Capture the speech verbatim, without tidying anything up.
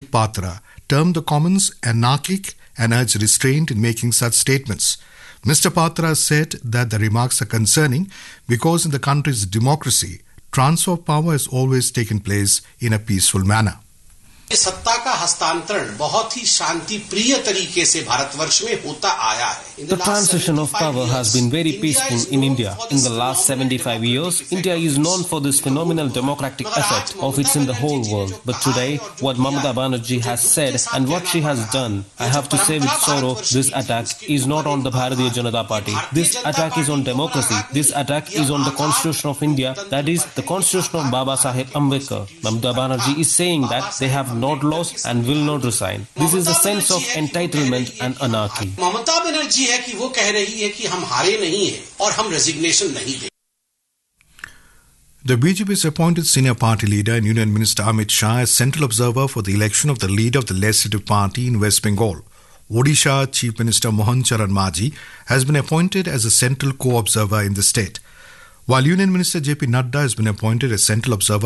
Sandeep Patra termed the comments anarchic and urged restraint in making such statements. Mister Patra said that the remarks are concerning because in the country's democracy, transfer of power has always taken place in a peaceful manner. सत्ता का हस्तांतरण बहुत ही शांति प्रिय तरीके से भारतवर्ष में होता आया है. The transition of power has been very peaceful in India. In the last seventy-five years, India is known for this phenomenal democratic effect of its in the whole world. But today, what Mamata Banerjee has said and what she has done, I have to say with sorrow, this attack is not on the Bharatiya Janata Party. This attack is on democracy. This attack is on the Constitution of India, that is, the Constitution of Baba Saheb Ambedkar. Mamata Banerjee is saying that they have not lost and will not resign. This is a sense of entitlement and anarchy. Mamata Banerjee है कि वो कह रही है कि हम हारे नहीं हैं और हम रेजिग्नेशन नहीं देंगे. The B J P's appointed senior party leader and Union Minister Amit Shah as central observer for the election of the leader of the Legislative Party in West Bengal. Odisha Chief Minister Mohan Charan Majhi has been appointed as a central co-observer in the state, while Union Minister J P Nadda has been appointed as central observer